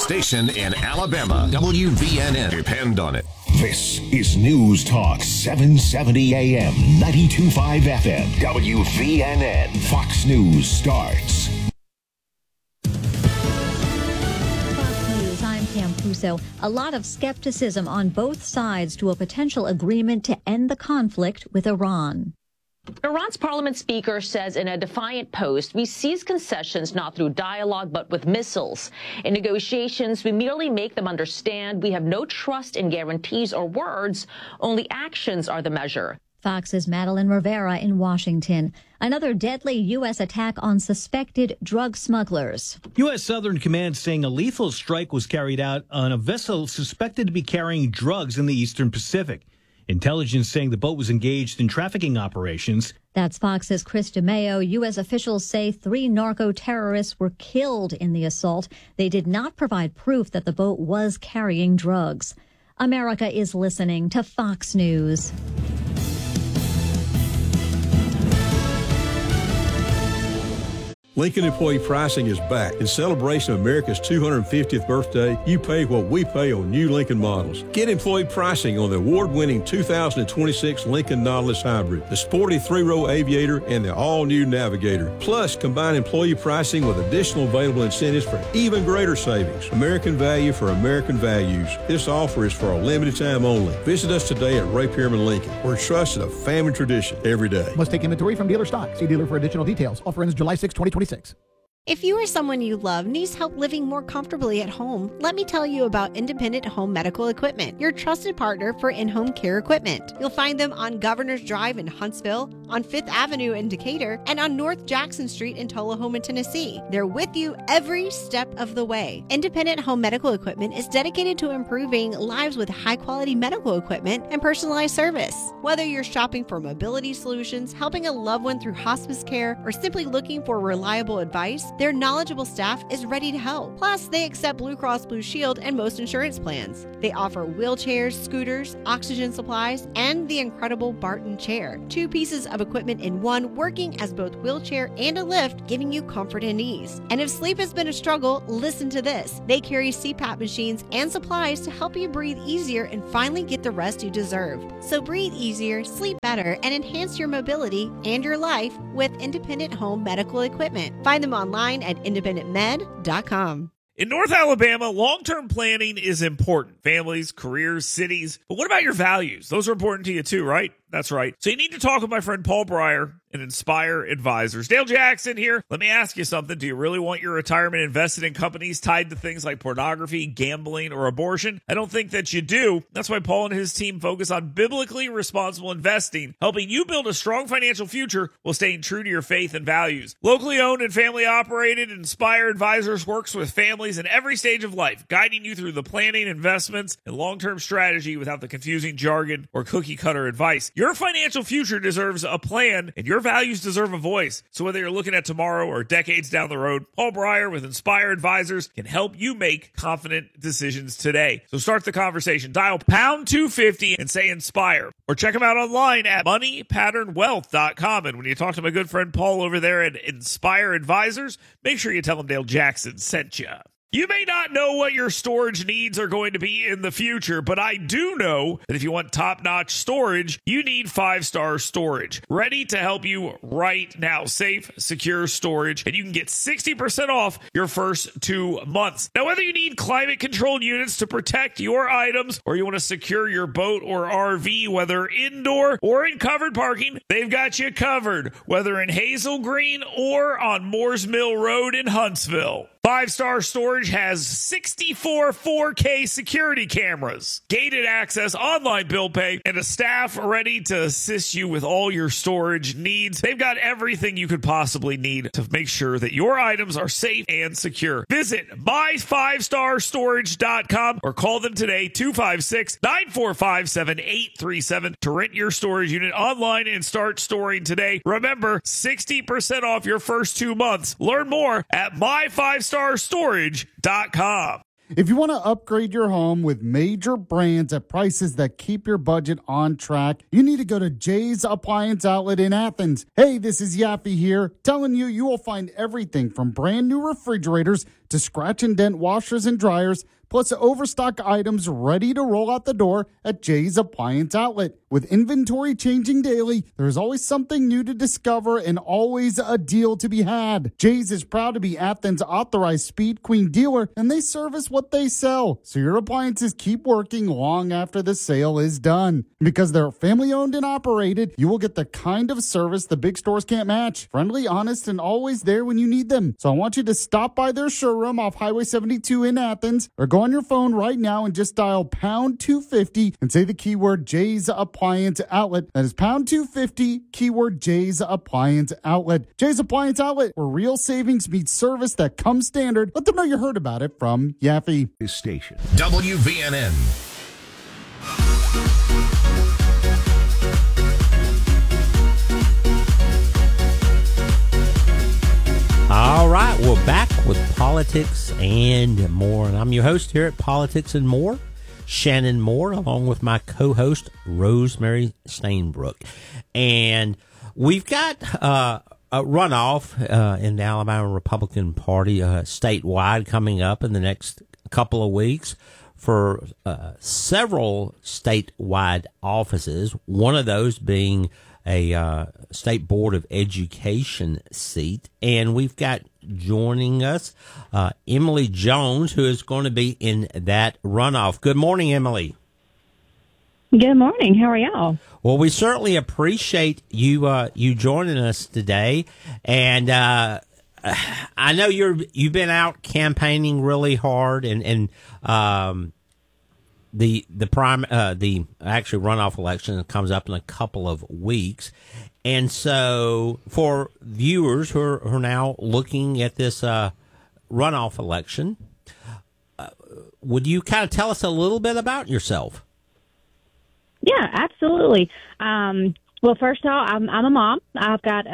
station in Alabama. WVNN. Depend on it. This is News Talk 770 AM, 92.5 FM. WVNN. Fox News starts. I'm Pam Puso. A lot of skepticism on both sides to a potential agreement to end the conflict with Iran. Iran's parliament speaker says in a defiant post, we seize concessions not through dialogue but with missiles. In negotiations, we merely make them understand we have no trust in guarantees or words. Only actions are the measure. Fox's Madeline Rivera in Washington. Another deadly U.S. attack on suspected drug smugglers. U.S. Southern Command saying a lethal strike was carried out on a vessel suspected to be carrying drugs in the Eastern Pacific. Intelligence saying the boat was engaged in trafficking operations. That's Fox's Chris DeMeo. U.S. officials say 3 narco-terrorists were killed in the assault. They did not provide proof that the boat was carrying drugs. America is listening to Fox News. Lincoln Employee Pricing is back. In celebration of America's 250th birthday, you pay what we pay on new Lincoln models. Get employee pricing on the award-winning 2026 Lincoln Nautilus Hybrid, the sporty 3-row Aviator, and the all-new Navigator. Plus, combine employee pricing with additional available incentives for even greater savings. American value for American values. This offer is for a limited time only. Visit us today at Ray Pierman Lincoln. We're trusted a family tradition every day. Must take inventory from dealer stock. See dealer for additional details. Offer ends July 6, 2026. If you or someone you love needs help living more comfortably at home, let me tell you about Independent Home Medical Equipment, your trusted partner for in-home care equipment. You'll find them on Governor's Drive in Huntsville, on 5th Avenue in Decatur, and on North Jackson Street in Tullahoma, Tennessee. They're with you every step of the way. Independent Home Medical Equipment is dedicated to improving lives with high-quality medical equipment and personalized service. Whether you're shopping for mobility solutions, helping a loved one through hospice care, or simply looking for reliable advice, their knowledgeable staff is ready to help. Plus, they accept Blue Cross Blue Shield and most insurance plans. They offer wheelchairs, scooters, oxygen supplies, and the incredible Barton chair. 2 pieces of equipment in one, working as both wheelchair and a lift, giving you comfort and ease. And if sleep has been a struggle, listen to this. They carry CPAP machines and supplies to help you breathe easier and finally get the rest you deserve. So breathe easier, sleep better, and enhance your mobility and your life with Independent Home Medical Equipment. Find them online at independentmed.com. In North Alabama, long-term planning is important. Families, careers, cities. But what about your values? Those are important to you too, right? That's right. So you need to talk with my friend Paul Breyer and Inspire Advisors. Dale Jackson here. Let me ask you something. Do you really want your retirement invested in companies tied to things like pornography, gambling, or abortion? I don't think that you do. That's why Paul and his team focus on biblically responsible investing, helping you build a strong financial future while staying true to your faith and values. Locally owned and family operated, Inspire Advisors works with families in every stage of life, guiding you through the planning, investments, and long-term strategy without the confusing jargon or cookie-cutter advice. Your financial future deserves a plan, and your values deserve a voice. So whether you're looking at tomorrow or decades down the road, Paul Breyer with Inspire Advisors can help you make confident decisions today. So start the conversation. Dial pound 250 and say Inspire. Or check them out online at moneypatternwealth.com. And when you talk to my good friend Paul over there at Inspire Advisors, make sure you tell him Dale Jackson sent you. You may not know what your storage needs are going to be in the future, but I do know that if you want top-notch storage, you need 5-Star Storage. Ready to help you right now. Safe, secure storage, and you can get 60% off your first 2 months. Now, whether you need climate-controlled units to protect your items or you want to secure your boat or RV, whether indoor or in covered parking, they've got you covered, whether in Hazel Green or on Moores Mill Road in Huntsville. 5-Star Storage has 64 4K security cameras, gated access, online bill pay, and a staff ready to assist you with all your storage needs. They've got everything you could possibly need to make sure that your items are safe and secure. Visit my5starstorage.com or call them today, 256-945-7837 to rent your storage unit online and start storing today. Remember, 60% off your first 2 months. Learn more at my5starstorage.com. If you want to upgrade your home with major brands at prices that keep your budget on track, you need to go to Jay's Appliance Outlet in Athens. Hey, this is Yaffe here, telling you you will find everything from brand new refrigerators to scratch and dent washers and dryers, plus overstock items ready to roll out the door at Jay's Appliance Outlet. With inventory changing daily, there's always something new to discover and always a deal to be had. Jay's is proud to be Athens' authorized Speed Queen dealer, and they service what they sell, so your appliances keep working long after the sale is done. Because they're family owned and operated, you will get the kind of service the big stores can't match. Friendly, honest, and always there when you need them. So I want you to stop by their showroom off Highway 72 in Athens, or go on your phone right now and just dial pound 250 and say the keyword Jay's Appliance Outlet. That is pound 250, keyword Jay's Appliance Outlet. Jay's Appliance Outlet, where real savings meets service that comes standard. Let them know you heard about it from Yaffe. Station. WVNN. All right, we're back with Politics and More, and I'm your host here at Politics and More, Shannon Moore, along with my co-host Rosemary Stainbrook. And we've got a runoff in the Alabama Republican Party statewide coming up in the next couple of weeks for several statewide offices, one of those being a State Board of Education seat. And we've got joining us Emily Jones, who is going to be in that runoff. Good morning, Emily. Good morning. How are y'all? Well, we certainly appreciate you you joining us today. And I know you've been out campaigning really hard, and the actual runoff election comes up in a couple of weeks. And so for viewers who are now looking at this runoff election, would you kind of tell us a little bit about yourself? Yeah, absolutely. Well, first of all, I'm a mom. I've got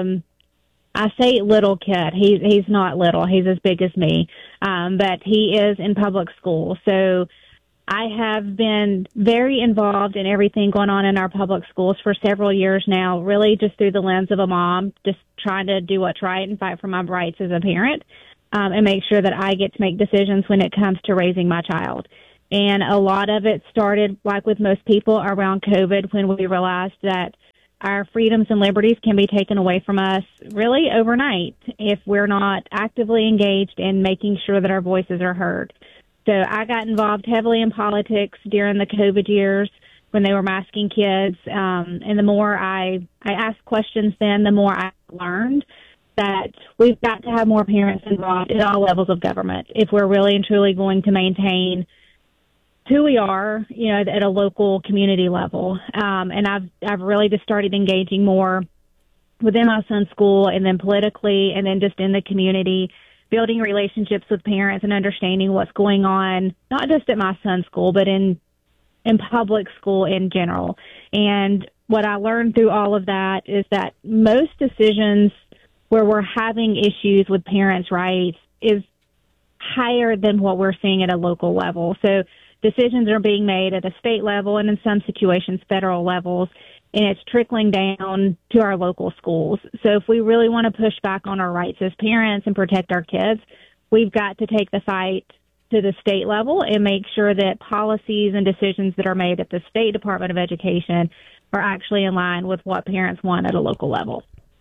I say little kid. He's not little. He's as big as me. But he is in public school. So I have been very involved in everything going on in our public schools for several years now, really just through the lens of a mom, just trying to do what's right and fight for my rights as a parent, and make sure that I get to make decisions when it comes to raising my child. And a lot of it started, like with most people, around COVID, when we realized that our freedoms and liberties can be taken away from us really overnight if we're not actively engaged in making sure that our voices are heard. So I got involved heavily in politics during the COVID years when they were masking kids. And the more I asked questions then, the more I learned that we've got to have more parents involved at all levels of government if we're really and truly going to maintain who we are, you know, at a local community level. And I've really just started engaging more within my son's school and then politically and then just in the community, building relationships with parents and understanding what's going on, not just at my son's school, but in public school in general. And what I learned through all of that is that most decisions where we're having issues with parents' rights is higher than what we're seeing at a local level. So decisions are being made at a state level and in some situations federal levels, and it's trickling down to our local schools. So if we really want to push back on our rights as parents and protect our kids, we've got to take the fight to the state level and make sure that policies and decisions that are made at the State Department of Education are actually in line with what parents want at a local level.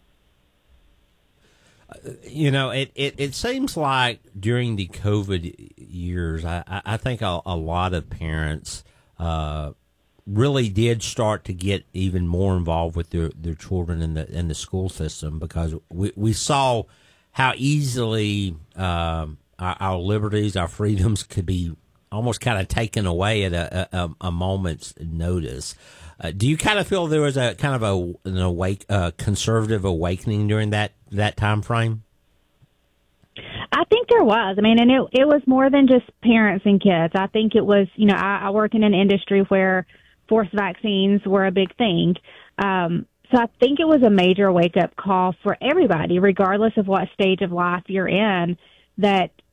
You know, it seems like during the COVID years, I think a lot of parents really did start to get even more involved with their children in the school system, because we saw how easily our liberties, our freedoms could be almost kind of taken away at a moment's notice. Do you kind of feel there was a kind of an conservative awakening during that time frame? I think there was. I mean, and it was more than just parents and kids. I think it was, you know, I work in an industry where forced vaccines were a big thing. So I think it was a major wake-up call for everybody, regardless of what stage of life you're in, that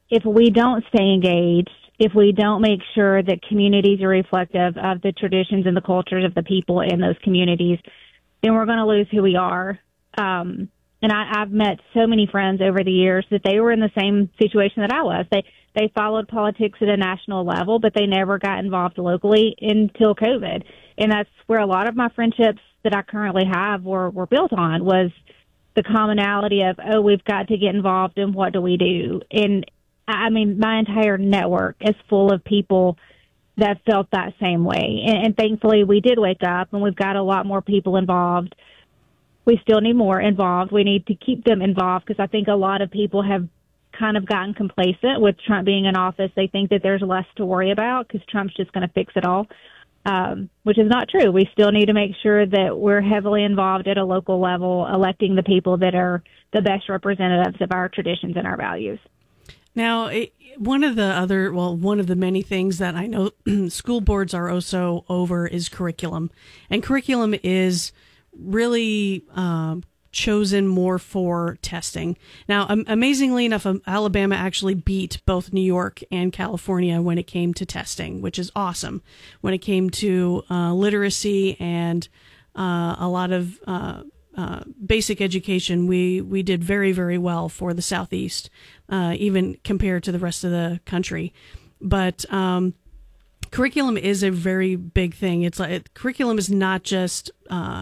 if we don't stay engaged, if we don't make sure that communities are reflective of the traditions and the cultures of the people in those communities, then we're going to lose who we are. And I've met so many friends over the years that they were in the same situation that I was. They followed politics at a national level, but they never got involved locally until COVID. And that's where a lot of my friendships that I currently have were built on, was the commonality of, oh, we've got to get involved, and what do we do? And I mean, my entire network is full of people that felt that same way. And thankfully, we did wake up, and we've got a lot more people involved. We still need more involved. We need to keep them involved, because I think a lot of people have kind of gotten complacent with Trump being in office. They think that there's less to worry about because Trump's just going to fix it all, which is not true. We still need to make sure that we're heavily involved at a local level, electing the people that are the best representatives of our traditions and our values. Now, one of the many things that I know school boards are also over is curriculum. And curriculum is really chosen more for testing. Now, amazingly enough, Alabama actually beat both New York and California when it came to testing, which is awesome. When it came to literacy and a lot of basic education, we did very, very well for the Southeast, even compared to the rest of the country. But curriculum is a very big thing. Curriculum is not just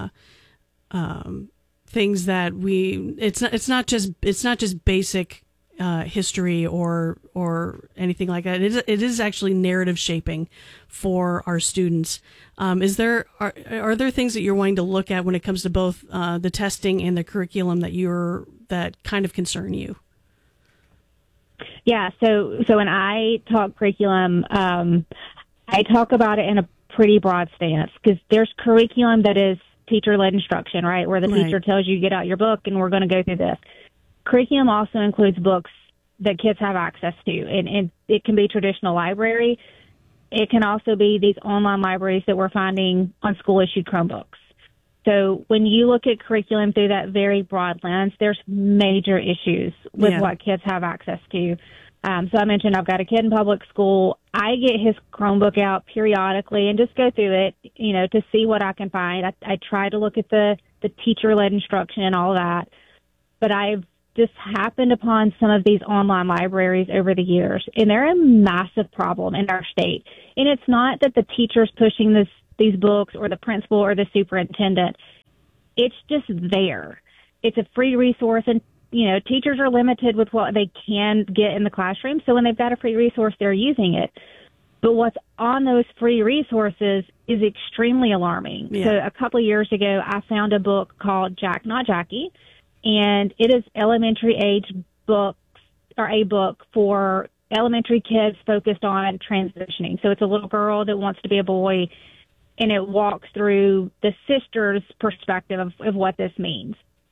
things that it's not just basic history or anything like that. It is actually narrative shaping for our students. Are there things that you're wanting to look at when it comes to both the testing and the curriculum that kind of concern you? Yeah. So when I talk curriculum, I talk about it in a pretty broad stance, because there's curriculum that is teacher-led instruction, right, where the teacher tells you, get out your book and we're going to go through this. Curriculum also includes books that kids have access to, and it can be traditional library. It can also be these online libraries that we're finding on school-issued Chromebooks. So when you look at curriculum through that very broad lens, there's major issues with what kids have access to. So I mentioned I've got a kid in public school. I get his Chromebook out periodically and just go through it, to see what I can find. I try to look at the teacher-led instruction and all that. But I've just happened upon some of these online libraries over the years, and they're a massive problem in our state. And it's not that the teacher's pushing these books or the principal or the superintendent. It's just there. It's a free resource, and teachers are limited with what they can get in the classroom. So when they've got a free resource, they're using it. But what's on those free resources is extremely alarming. Yeah. So a couple of years ago, I found a book called Jack Not Jackie, and it is elementary age books, or a book for elementary kids focused on transitioning. So it's a little girl that wants to be a boy, and it walks through the sister's perspective of what this means.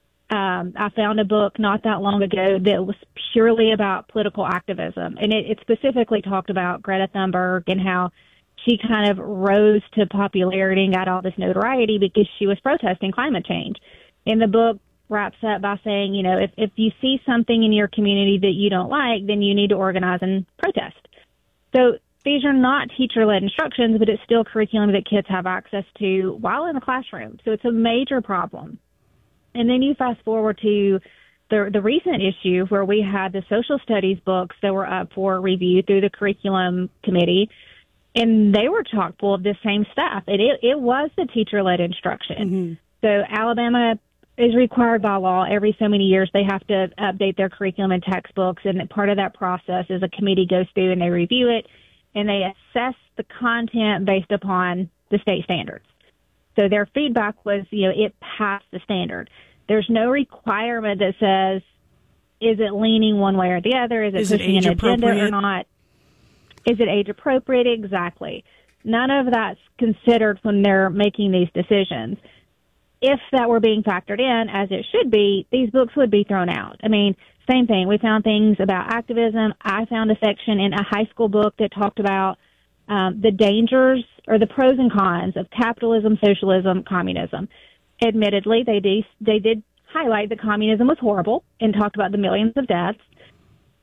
I found a book not that long ago that was purely about political activism, and it specifically talked about Greta Thunberg and how she kind of rose to popularity and got all this notoriety because she was protesting climate change. And the book wraps up by saying, if you see something in your community that you don't like, then you need to organize and protest. So these are not teacher-led instructions, but it's still curriculum that kids have access to while in the classroom. So it's a major problem. And then you fast forward to the recent issue where we had the social studies books that were up for review through the curriculum committee, and they were chock full of this same stuff. It was the teacher-led instruction. Mm-hmm. So Alabama is required by law every so many years. They have to update their curriculum and textbooks, and part of that process is a committee goes through and they review it, and they assess the content based upon the state standards. So their feedback was, it passed the standard. There's no requirement that says, is it leaning one way or the other? Is it pushing an agenda or not? Is it age appropriate? Exactly. None of that's considered when they're making these decisions. If that were being factored in, as it should be, these books would be thrown out. I mean, same thing. We found things about activism. I found a section in a high school book that talked about the dangers or the pros and cons of capitalism, socialism, communism. Admittedly, they did highlight that communism was horrible and talked about the millions of deaths.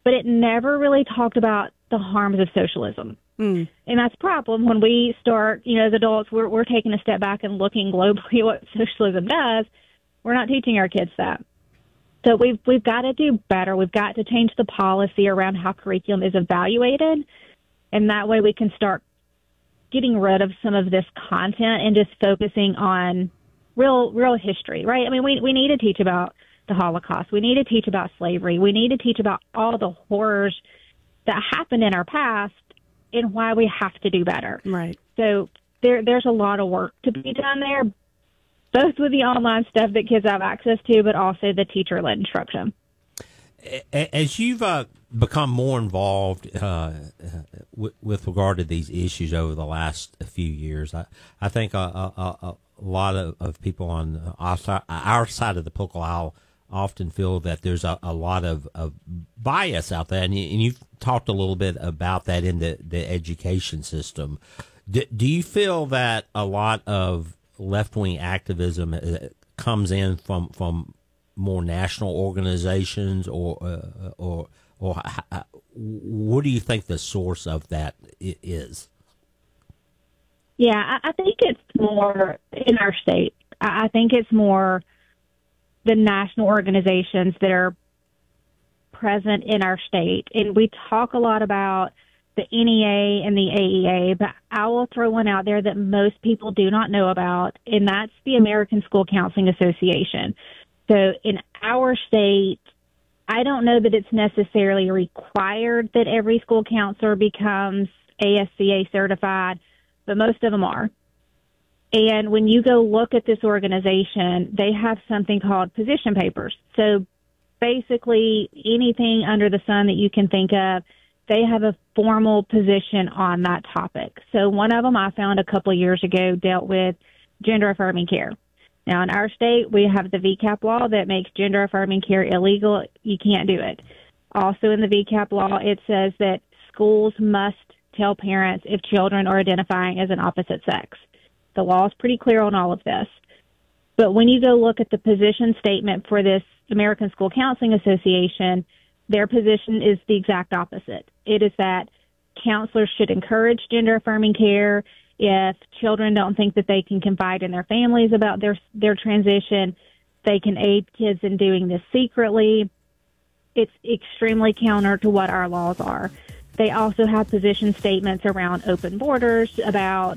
but it never really talked about the harms of socialism. And that's a problem when we start, as adults, we're taking a step back and looking globally at what socialism does. We're not teaching our kids that. So we've got to do better. We've got to change the policy around how curriculum is evaluated, and that way we can start getting rid of some of this content and just focusing on real history, right? I mean, we need to teach about the Holocaust. We need to teach about slavery. We need to teach about all the horrors that happened in our past and why we have to do better. Right. So there's a lot of work to be done there, both with the online stuff that kids have access to, but also the teacher-led instruction. As you've become more involved with regard to these issues over the last few years, I think a lot of people on our side of the political aisle often feel that there's a lot of bias out there, and you've talked a little bit about that in the education system. Do you feel that a lot of left-wing activism comes in from more national organizations, or what do you think the source of that is? Yeah, I think it's more in our state. I think it's more the national organizations that are present in our state. And we talk a lot about the NEA and the AEA, but I will throw one out there that most people do not know about, and that's the American School Counseling Association. So in our state, I don't know that it's necessarily required that every school counselor becomes ASCA certified, but most of them are. And when you go look at this organization, they have something called position papers. So basically anything under the sun that you can think of, they have a formal position on that topic. So one of them I found a couple of years ago dealt with gender-affirming care. Now, in our state, we have the VCAP law that makes gender-affirming care illegal. You can't do it. Also in the VCAP law, it says that schools must tell parents if children are identifying as an opposite sex. The law is pretty clear on all of this. But when you go look at the position statement for this American School Counseling Association, their position is the exact opposite. It is that counselors should encourage gender-affirming care. If children don't think that they can confide in their families about their transition, they can aid kids in doing this secretly. It's extremely counter to what our laws are. They also have position statements around open borders, about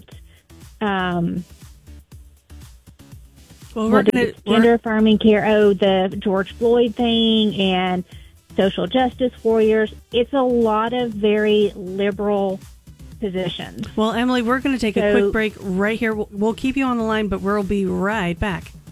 gender-affirming care, the George Floyd thing, and social justice warriors. It's a lot of very liberal positions. Well, Emily, we're going to take a quick break right here. We'll keep you on the line, but we'll be right back.